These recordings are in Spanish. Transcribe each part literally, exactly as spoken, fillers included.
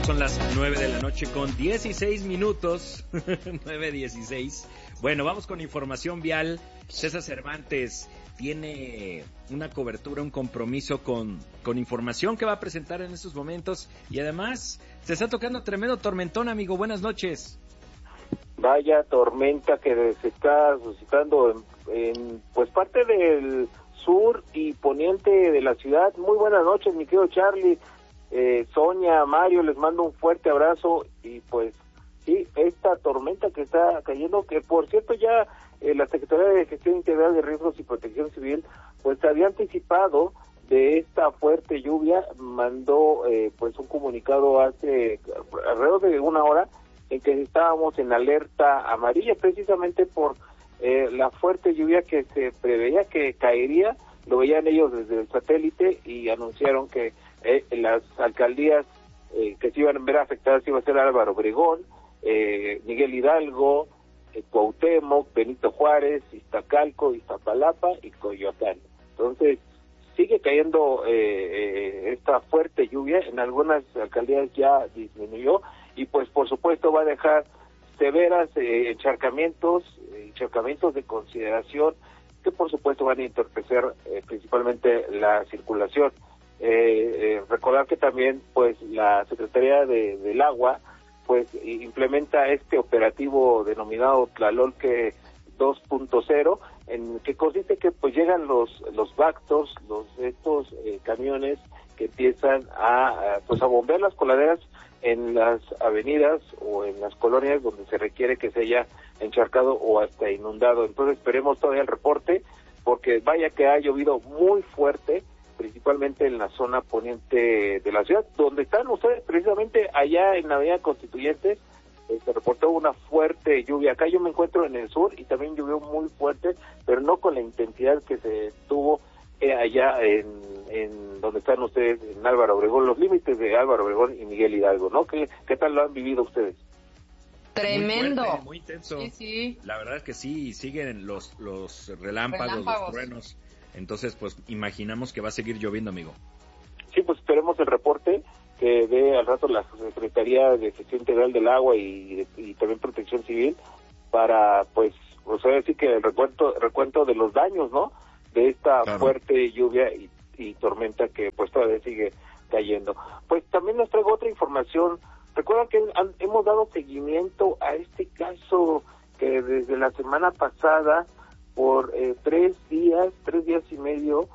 son las nueve de la noche con dieciséis minutos, nueve dieciséis. Bueno, vamos con información vial. César Cervantes tiene una cobertura, un compromiso con, con información que va a presentar en estos momentos. Y además, se está tocando tremendo tormentón, amigo. Buenas noches. Vaya tormenta que se está suscitando en, en pues parte del sur y poniente de la ciudad. Muy buenas noches, mi querido Charlie, eh, Sonia, Mario, les mando un fuerte abrazo. Y pues sí, esta tormenta que está cayendo, que por cierto ya eh, la Secretaría de Gestión Integral de Riesgos y Protección Civil pues había anticipado de esta fuerte lluvia, mandó eh, pues un comunicado hace alrededor de una hora en que estábamos en alerta amarilla precisamente por eh, la fuerte lluvia que se preveía que caería. Lo veían ellos desde el satélite y anunciaron que eh, las alcaldías eh, que se iban a ver afectadas iba a ser Álvaro Obregón, eh, Miguel Hidalgo, eh, Cuauhtémoc, Benito Juárez, Iztacalco, Iztapalapa y Coyoacán. Entonces sigue cayendo eh, eh, esta fuerte lluvia, en algunas alcaldías ya disminuyó y pues por supuesto va a dejar severas eh, encharcamientos, eh, encharcamientos de consideración que por supuesto van a entorpecer eh, principalmente la circulación. Eh, eh, recordar que también pues la Secretaría de, del Agua pues implementa este operativo denominado Tlalolque dos punto cero, en que consiste que pues llegan los los Vactors, los estos eh, camiones que empiezan a, a pues a bombear las coladeras en las avenidas o en las colonias donde se requiere que se haya encharcado o hasta inundado. Entonces esperemos todavía el reporte, porque vaya que ha llovido muy fuerte, principalmente en la zona poniente de la ciudad, donde están ustedes precisamente allá en la Avenida Constituyentes. Eh, se reportó una fuerte lluvia. Acá yo me encuentro en el sur y también llovió muy fuerte, pero no con la intensidad que se tuvo eh, allá en, en donde están ustedes, en Álvaro Obregón, los límites de Álvaro Obregón y Miguel Hidalgo, ¿no? ¿Qué, qué tal lo han vivido ustedes? Tremendo. Muy fuerte, muy intenso. Sí, sí. La verdad es que sí, siguen los, los relámpagos, Relámpagos. los truenos. Entonces, pues imaginamos que va a seguir lloviendo, amigo. Sí, pues esperemos el reporte que dé al rato la Secretaría de Gestión Integral del Agua y, y también Protección Civil para, pues, o sea, decir que el recuento, recuento de los daños, ¿no? De esta claro. fuerte lluvia y, y tormenta que pues todavía sigue cayendo. Pues también les traigo otra información. Recuerdan que han, hemos dado seguimiento a este caso que desde la semana pasada, por eh, tres días, tres días y medio,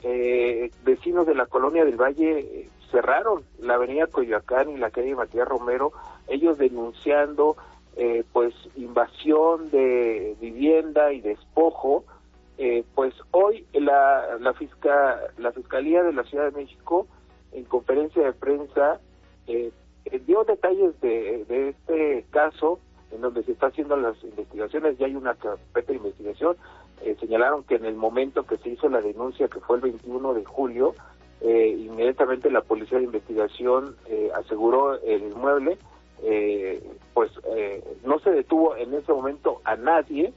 eh, vecinos de la Colonia del Valle eh, cerraron la avenida Coyoacán y la calle Matías Romero, ellos denunciando eh, pues invasión de vivienda y despojo. Eh, pues hoy la la, fisca, la Fiscalía de la Ciudad de México, en conferencia de prensa, eh, dio detalles de, de este caso, en donde se está haciendo las investigaciones. Ya hay una carpeta de investigación. Eh, señalaron que en el momento que se hizo la denuncia, que fue el veintiuno de julio, eh, inmediatamente la Policía de Investigación eh, aseguró el inmueble. Eh, pues eh, no se detuvo en ese momento a nadie,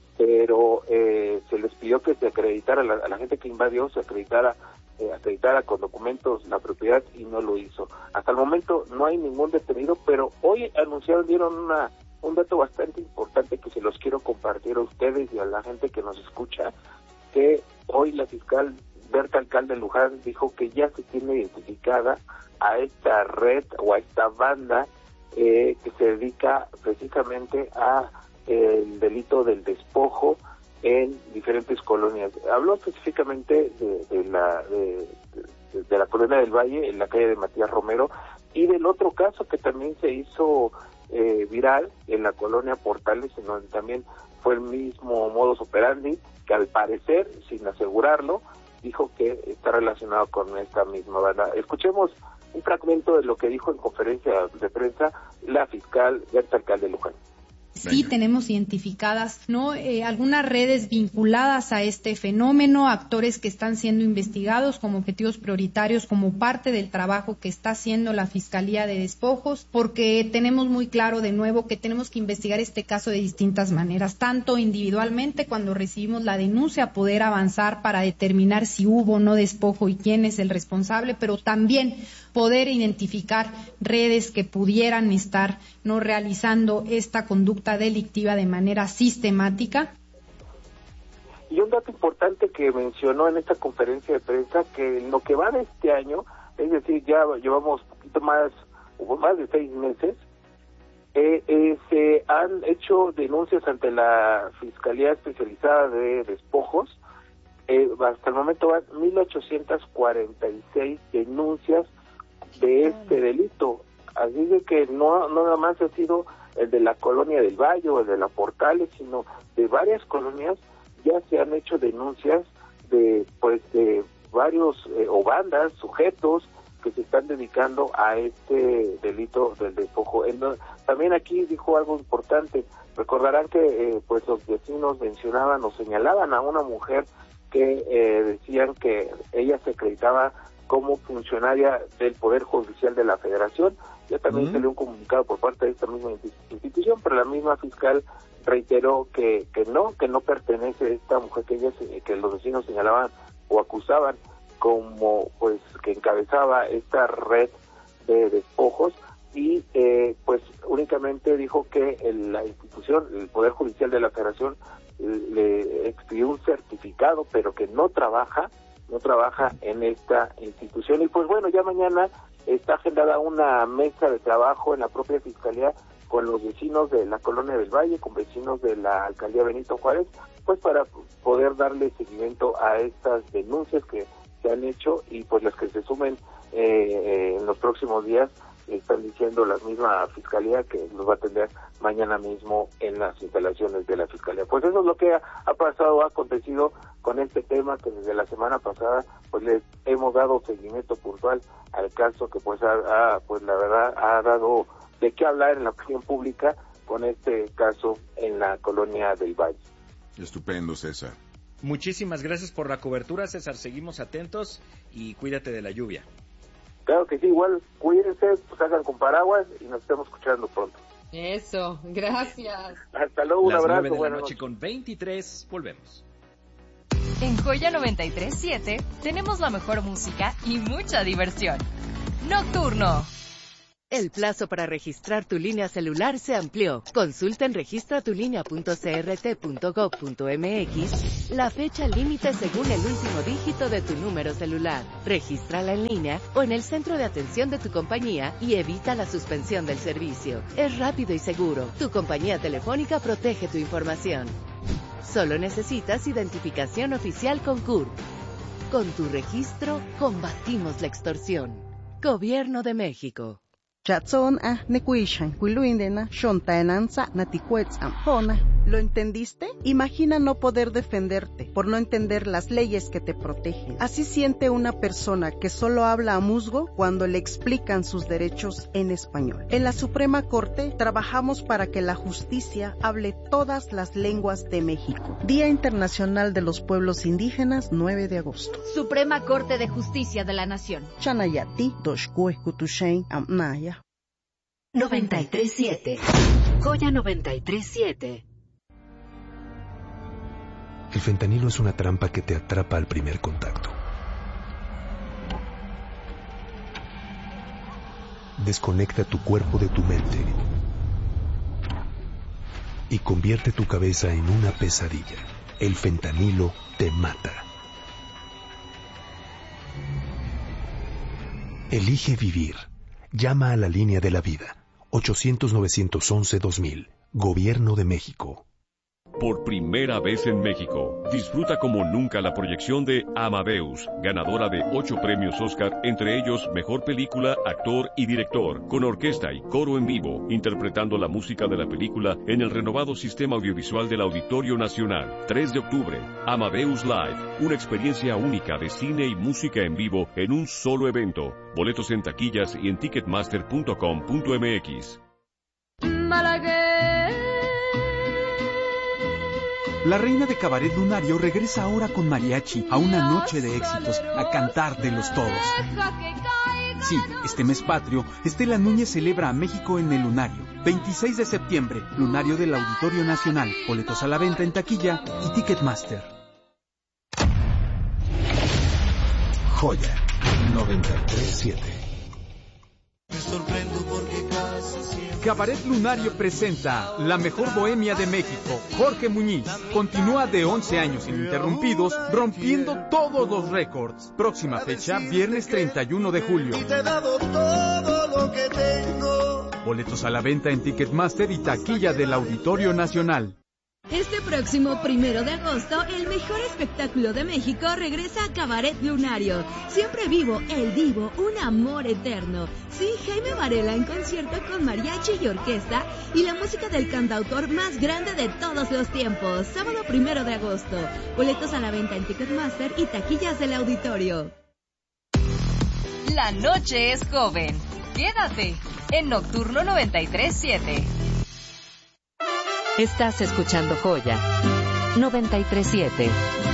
pero eh, se les pidió que se acreditara, a la, a la gente que invadió, se acreditara, eh, acreditara con documentos la propiedad, y no lo hizo. Hasta el momento no hay ningún detenido, pero hoy anunciaron, dieron una un dato bastante importante que se los quiero compartir a ustedes y a la gente que nos escucha, que hoy la fiscal Berta Alcalde Luján dijo que ya se tiene identificada a esta red o a esta banda eh, que se dedica precisamente a el delito del despojo en diferentes colonias. Habló específicamente de, de la de, de, de la Colonia del Valle, en la calle de Matías Romero, y del otro caso que también se hizo eh, viral en la Colonia Portales, en donde también fue el mismo modus operandi, que al parecer, sin asegurarlo, dijo que está relacionado con esta misma banda. Escuchemos un fragmento de lo que dijo en conferencia de prensa la fiscal Berta Alcalde Luján. Sí tenemos identificadas, ¿no? Eh, algunas redes vinculadas a este fenómeno, actores que están siendo investigados como objetivos prioritarios, como parte del trabajo que está haciendo la Fiscalía de Despojos, porque tenemos muy claro de nuevo que tenemos que investigar este caso de distintas maneras, tanto individualmente cuando recibimos la denuncia, poder avanzar para determinar si hubo o no despojo y quién es el responsable, pero también poder identificar redes que pudieran estar no realizando esta conducta delictiva de manera sistemática. Y un dato importante que mencionó en esta conferencia de prensa, que en lo que va de este año, es decir, ya llevamos un poquito más, o más de seis meses, eh, eh, se han hecho denuncias ante la Fiscalía Especializada de Despojos. Eh, hasta el momento van mil ochocientas cuarenta y seis denuncias de este delito. Así de que no, no nada más ha sido el de la Colonia del Valle o el de la Portales, sino de varias colonias ya se han hecho denuncias de pues de varios eh, o bandas, sujetos que se están dedicando a este delito del despojo. En, también aquí dijo algo importante. Recordarán que eh, pues los vecinos mencionaban o señalaban a una mujer que eh, decían que ella se acreditaba como funcionaria del Poder Judicial de la Federación. Ya también uh-huh. salió un comunicado por parte de esta misma institución, pero la misma fiscal reiteró que que no, que no pertenece esta mujer que ella que los vecinos señalaban o acusaban como pues que encabezaba esta red de despojos, y eh, pues únicamente dijo que el, la institución, el Poder Judicial de la Federación le expidió un certificado, pero que no trabaja, no trabaja en esta institución. Y pues bueno, ya mañana está agendada una mesa de trabajo en la propia Fiscalía con los vecinos de la Colonia del Valle, con vecinos de la Alcaldía Benito Juárez, pues para poder darle seguimiento a estas denuncias que se han hecho y pues las que se sumen eh, eh, en los próximos días. Están diciendo la misma Fiscalía que los va a atender mañana mismo en las instalaciones de la Fiscalía. Pues eso es lo que ha, ha pasado, ha acontecido con este tema, que desde la semana pasada pues les hemos dado seguimiento puntual al caso que pues ha, ha pues la verdad ha dado de qué hablar en la opinión pública con este caso en la Colonia del Valle. Estupendo, César. Muchísimas gracias por la cobertura, César. Seguimos atentos y cuídate de la lluvia. Claro que sí, igual cuídense, pues hagan con paraguas y nos estamos escuchando pronto. Eso, gracias. Hasta luego, un Las abrazo. nueve de la Buenas noche noches. con veintitrés, volvemos. En Joya noventa y tres punto siete tenemos la mejor música y mucha diversión. Nocturno. El plazo para registrar tu línea celular se amplió. Consulta en registra tu línea punto c r t punto gov punto m x la fecha límite según el último dígito de tu número celular. Regístrala en línea o en el centro de atención de tu compañía y evita la suspensión del servicio. Es rápido y seguro. Tu compañía telefónica protege tu información. Solo necesitas identificación oficial con C U R P. Con tu registro, combatimos la extorsión. Gobierno de México. Chatson a nekuishan kuiluindena shontaenanza naticuetzamjona. ¿Lo entendiste? Imagina no poder defenderte por no entender las leyes que te protegen. Así siente una persona que solo habla a musgo cuando le explican sus derechos en español. En la Suprema Corte trabajamos para que la justicia hable todas las lenguas de México. Día Internacional de los Pueblos Indígenas, nueve de agosto. Suprema Corte de Justicia de la Nación. Chanayati, Doshkue Kutushain Amnaya. noventa y tres punto siete. Joya noventa y tres punto siete. El fentanilo es una trampa que te atrapa al primer contacto. Desconecta tu cuerpo de tu mente y convierte tu cabeza en una pesadilla. El fentanilo te mata. Elige vivir. Llama a la línea de la vida. ochocientos, novecientos once, dos mil. Gobierno de México. Por primera vez en México, disfruta como nunca la proyección de Amadeus, ganadora de ocho premios Oscar, entre ellos Mejor Película, Actor y Director, con orquesta y coro en vivo, interpretando la música de la película en el renovado sistema audiovisual del Auditorio Nacional. tres de octubre, Amadeus Live, una experiencia única de cine y música en vivo en un solo evento. Boletos en taquillas y en ticketmaster punto com punto m x. La reina de cabaret lunario regresa ahora con mariachi a una noche de éxitos, a cantar de los todos. Sí, este mes patrio, Estela Núñez celebra a México en el Lunario. veintiséis de septiembre, Lunario del Auditorio Nacional. Boletos a la venta en taquilla y Ticketmaster. Joya noventa y tres punto siete. sorprendo porque casi siempre... Cabaret Lunario presenta La Mejor Bohemia de México. Jorge Muñiz continúa de once años ininterrumpidos, rompiendo todos los récords. Próxima fecha, viernes treinta y uno de julio. Y te he dado todo lo que tengo. Boletos a la venta en Ticketmaster y taquilla del Auditorio Nacional. Este próximo primero de agosto, el mejor espectáculo de México regresa a Cabaret Lunario. Siempre vivo, el divo, un amor eterno. Sí, Jaime Varela en concierto con mariachi y orquesta y la música del cantautor más grande de todos los tiempos. Sábado primero de agosto. Boletos a la venta en Ticketmaster y taquillas del Auditorio. La noche es joven. Quédate en Nocturno noventa y tres siete. Estás escuchando Joya noventa y tres siete.